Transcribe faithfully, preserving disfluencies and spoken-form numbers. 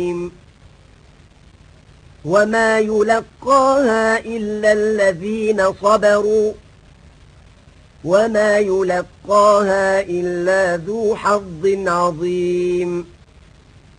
وما يلقاها إلا الذين صبروا وما يلقاها إلا ذو حظ عظيم